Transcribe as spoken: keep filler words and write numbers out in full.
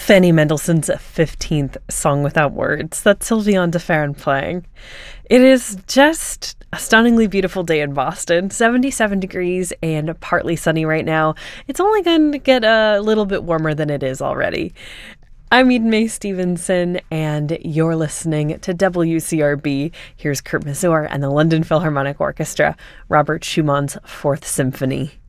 Fanny Mendelssohn's fifteenth Song Without Words. That's Sylviane de Ferran playing. It is just a stunningly beautiful day in Boston. seventy-seven degrees and partly sunny right now. It's only going to get a little bit warmer than it is already. I'm Eden Mae Stevenson, and you're listening to W C R B. Here's Kurt Masur and the London Philharmonic Orchestra, Robert Schumann's Fourth Symphony.